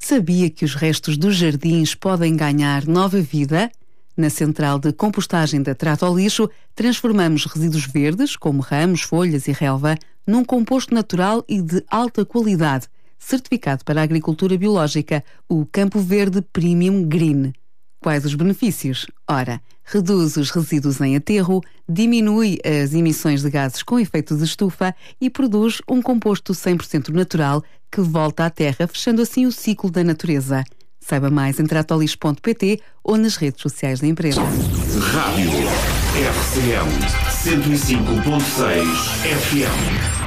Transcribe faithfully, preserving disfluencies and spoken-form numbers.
Sabia que os restos dos jardins podem ganhar nova vida? Na central de compostagem da Trata ao Lixo, transformamos resíduos verdes, como ramos, folhas e relva, num composto natural e de alta qualidade, certificado para a agricultura biológica, o Campo Verde Premium Green. Quais os benefícios? Ora, reduz os resíduos em aterro, diminui as emissões de gases com efeito de estufa e produz um composto cem por cento natural que volta à terra, fechando assim o ciclo da natureza. Saiba mais em trata o lixo ponto pt ou nas redes sociais da empresa. Rádio R C M cento e cinco ponto seis F M.